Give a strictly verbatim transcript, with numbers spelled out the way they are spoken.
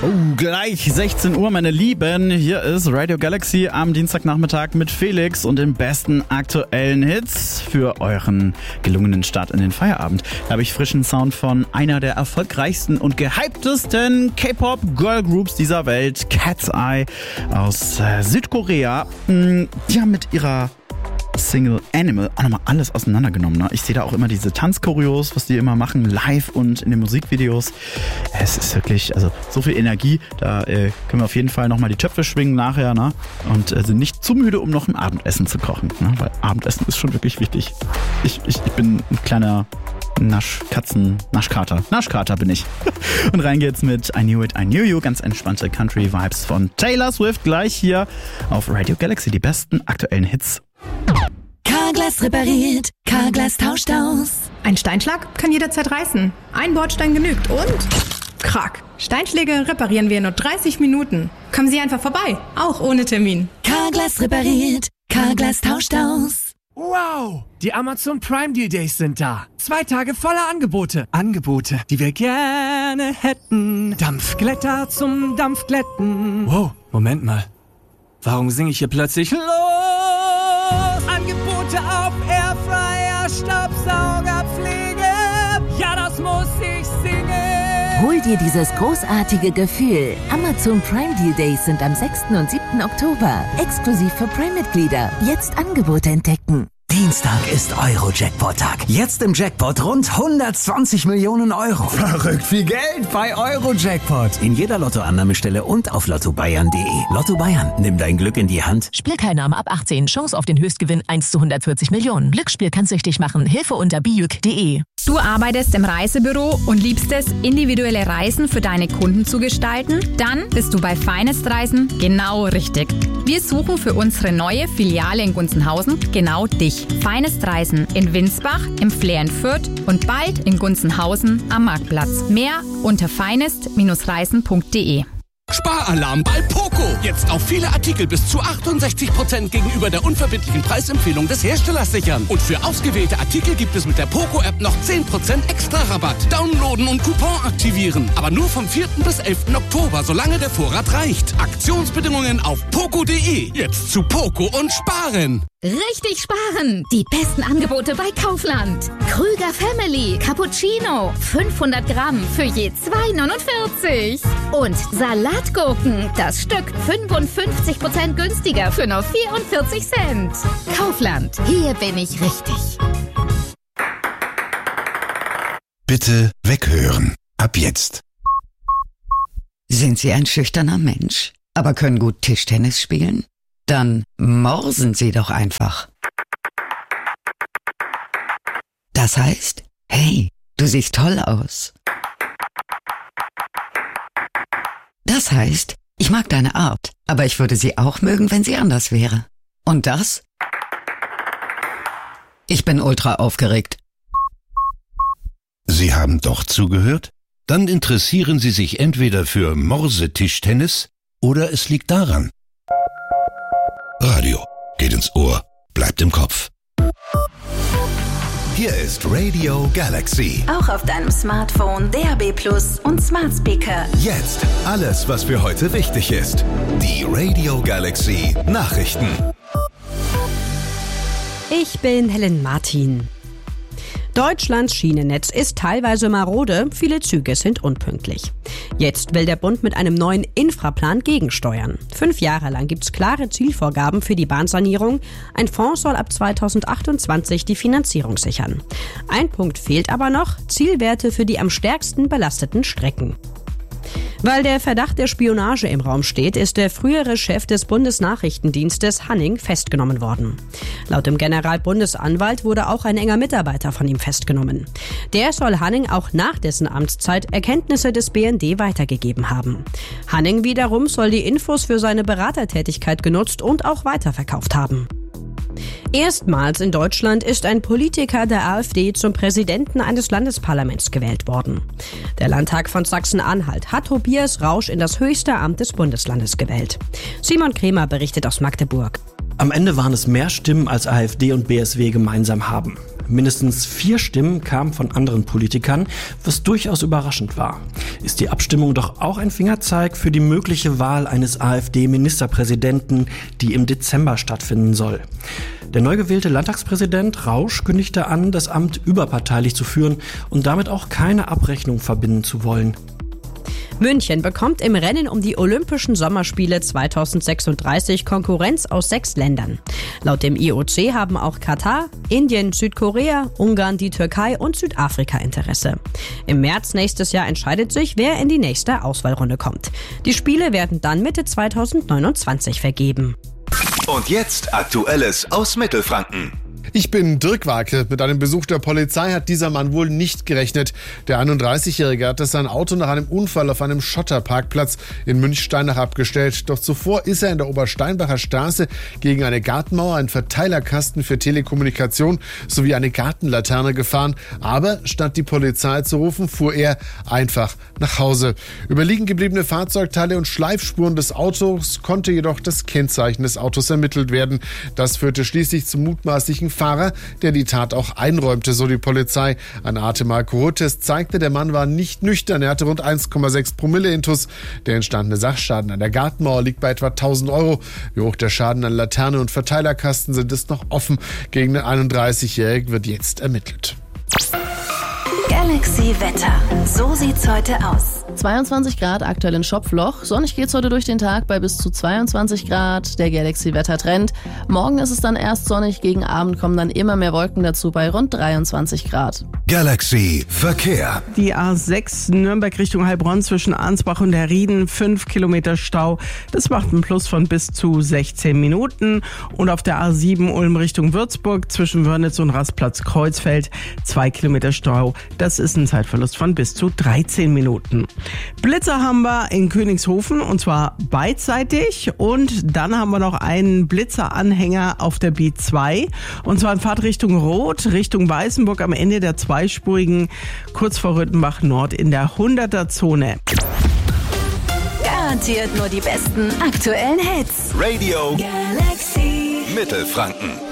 Oh, gleich sechzehn Uhr, meine Lieben. Hier ist Radio Galaxy am Dienstagnachmittag mit Felix und den besten aktuellen Hits für euren gelungenen Start in den Feierabend. Da habe ich frischen Sound von einer der erfolgreichsten und gehyptesten K-Pop-Girl-Groups dieser Welt, Cat's Eye aus äh, Südkorea. Die haben mit ihrer Single Animal auch nochmal alles auseinandergenommen. Ne? Ich sehe da auch immer diese Tanzchoreos, was die immer machen, live und in den Musikvideos. Es ist wirklich, also so viel Energie. Da äh, können wir auf jeden Fall nochmal die Töpfe schwingen nachher, ne? Und äh, sind nicht zu müde, um noch ein Abendessen zu kochen. Ne? Weil Abendessen ist schon wirklich wichtig. Ich, ich, ich bin ein kleiner Naschkatzen, Naschkater. Naschkater bin ich. Und rein geht's mit I Knew It, I Knew You. Ganz entspannte Country-Vibes von Taylor Swift. Gleich hier auf Radio Galaxy. Die besten aktuellen Hits. Carglass repariert, Carglass tauscht aus. Ein Steinschlag kann jederzeit reißen. Ein Bordstein genügt und krack. Steinschläge reparieren wir in nur dreißig Minuten. Kommen Sie einfach vorbei, auch ohne Termin. Carglass repariert, Carglass tauscht aus. Wow, die Amazon Prime Deal Days sind da. Zwei Tage voller Angebote. Angebote, die wir gerne hätten. Dampfglätter zum Dampfglätten. Wow, Moment mal. Warum singe ich hier plötzlich los? Angebote auf Airfryer, Staubsauger, Pflege. Ja, das muss ich singen. Hol dir dieses großartige Gefühl. Amazon Prime Deal Days sind am sechsten und siebten Oktober. Exklusiv für Prime-Mitglieder. Jetzt Angebote entdecken. Dienstag ist Euro-Jackpot-Tag. Jetzt im Jackpot rund hundertzwanzig Millionen Euro. Verrückt viel Geld bei Euro-Jackpot. In jeder Lottoannahmestelle und auf lotto bayern punkt de. Lotto Bayern, nimm dein Glück in die Hand. Spielteilnahme ab achtzehn. Chance auf den Höchstgewinn eins zu hundertvierzig Millionen. Glücksspiel kann süchtig machen. Hilfe unter bijuk punkt de. Du arbeitest im Reisebüro und liebst es, individuelle Reisen für deine Kunden zu gestalten? Dann bist du bei Finest Reisen genau richtig. Wir suchen für unsere neue Filiale in Gunzenhausen genau dich. Finest Reisen in Winsbach, im Flair in Fürth und bald in Gunzenhausen am Marktplatz. Mehr unter finest Reisen punkt de. Sparalarm bei Poco. Jetzt auf viele Artikel bis zu achtundsechzig Prozent gegenüber der unverbindlichen Preisempfehlung des Herstellers sichern. Und für ausgewählte Artikel gibt es mit der Poco-App noch zehn Prozent extra Rabatt. Downloaden und Coupon aktivieren. Aber nur vom vierten bis elften Oktober, solange der Vorrat reicht. Aktionsbedingungen auf poco punkt de. Jetzt zu Poco und sparen. Richtig sparen! Die besten Angebote bei Kaufland. Krüger Family Cappuccino. fünfhundert Gramm für je zwei neunundvierzig. Und Salatgurken. Das Stück fünfundfünfzig Prozent günstiger für nur vierundvierzig Cent. Kaufland. Hier bin ich richtig. Bitte weghören. Ab jetzt. Sind Sie ein schüchterner Mensch, aber können gut Tischtennis spielen? Dann morsen Sie doch einfach. Das heißt, hey, du siehst toll aus. Das heißt, ich mag deine Art, aber ich würde sie auch mögen, wenn sie anders wäre. Und das? Ich bin ultra aufgeregt. Sie haben doch zugehört? Dann interessieren Sie sich entweder für Morse-Tischtennis oder es liegt daran. Radio geht ins Ohr, bleibt im Kopf. Hier ist Radio Galaxy. Auch auf deinem Smartphone, D A B Plus und Smart Speaker. Jetzt alles, was für heute wichtig ist. Die Radio Galaxy Nachrichten. Ich bin Helen Martin. Deutschlands Schienennetz ist teilweise marode, viele Züge sind unpünktlich. Jetzt will der Bund mit einem neuen Infraplan gegensteuern. Fünf Jahre lang gibt's klare Zielvorgaben für die Bahnsanierung. Ein Fonds soll ab zweitausendachtundzwanzig die Finanzierung sichern. Ein Punkt fehlt aber noch, Zielwerte für die am stärksten belasteten Strecken. Weil der Verdacht der Spionage im Raum steht, ist der frühere Chef des Bundesnachrichtendienstes Hanning festgenommen worden. Laut dem Generalbundesanwalt wurde auch ein enger Mitarbeiter von ihm festgenommen. Der soll Hanning auch nach dessen Amtszeit Erkenntnisse des B N D weitergegeben haben. Hanning wiederum soll die Infos für seine Beratertätigkeit genutzt und auch weiterverkauft haben. Erstmals in Deutschland ist ein Politiker der AfD zum Präsidenten eines Landesparlaments gewählt worden. Der Landtag von Sachsen-Anhalt hat Tobias Rausch in das höchste Amt des Bundeslandes gewählt. Simon Kremer berichtet aus Magdeburg. Am Ende waren es mehr Stimmen, als AfD und B S W gemeinsam haben. Mindestens vier Stimmen kamen von anderen Politikern, was durchaus überraschend war. Ist die Abstimmung doch auch ein Fingerzeig für die mögliche Wahl eines AfD-Ministerpräsidenten, die im Dezember stattfinden soll. Der neu gewählte Landtagspräsident Rausch kündigte an, das Amt überparteilich zu führen und damit auch keine Abrechnung verbinden zu wollen. München bekommt im Rennen um die Olympischen Sommerspiele zweitausendsechsunddreißig Konkurrenz aus sechs Ländern. Laut dem I O C haben auch Katar, Indien, Südkorea, Ungarn, die Türkei und Südafrika Interesse. Im März nächstes Jahr entscheidet sich, wer in die nächste Auswahlrunde kommt. Die Spiele werden dann Mitte zweitausendneunundzwanzig vergeben. Und jetzt Aktuelles aus Mittelfranken. Ich bin Dirk Warke. Mit einem Besuch der Polizei hat dieser Mann wohl nicht gerechnet. Der einunddreißigjährige hatte sein Auto nach einem Unfall auf einem Schotterparkplatz in Münchsteinach abgestellt. Doch zuvor ist er in der Obersteinbacher Straße gegen eine Gartenmauer, einen Verteilerkasten für Telekommunikation sowie eine Gartenlaterne gefahren. Aber statt die Polizei zu rufen, fuhr er einfach nach Hause. Über liegen gebliebene Fahrzeugteile und Schleifspuren des Autos konnte jedoch das Kennzeichen des Autos ermittelt werden. Das führte schließlich zum mutmaßlichen Fahrer, der die Tat auch einräumte, so die Polizei. Ein Atemalkoholtest zeigte, der Mann war nicht nüchtern. Er hatte rund eins Komma sechs Promille Intus. Der entstandene Sachschaden an der Gartenmauer liegt bei etwa tausend Euro. Wie hoch der Schaden an Laterne und Verteilerkasten sind, ist noch offen. Gegen den einunddreißigjährigen wird jetzt ermittelt. Galaxy Wetter. So sieht's heute aus. zweiundzwanzig Grad aktuell in Schopfloch. Sonnig geht's heute durch den Tag bei bis zu zweiundzwanzig Grad. Der Galaxy-Wetter-Trend. Morgen ist es dann erst sonnig, gegen Abend kommen dann immer mehr Wolken dazu bei rund dreiundzwanzig Grad. Galaxy Verkehr. Die A sechs Nürnberg Richtung Heilbronn zwischen Ansbach und Herrieden, fünf Kilometer Stau. Das macht einen Plus von bis zu sechzehn Minuten. Und auf der A sieben Ulm Richtung Würzburg zwischen Wörnitz und Rastplatz-Kreuzfeld, zwei Kilometer Stau. Das ist ein Zeitverlust von bis zu dreizehn Minuten. Blitzer haben wir in Königshofen und zwar beidseitig und dann haben wir noch einen Blitzeranhänger auf der B zwei und zwar in Fahrtrichtung Rot, Richtung Weißenburg am Ende der zweispurigen, kurz vor Rüttenbach Nord in der hunderter Zone. Garantiert nur die besten aktuellen Hits. Radio Galaxy Mittelfranken.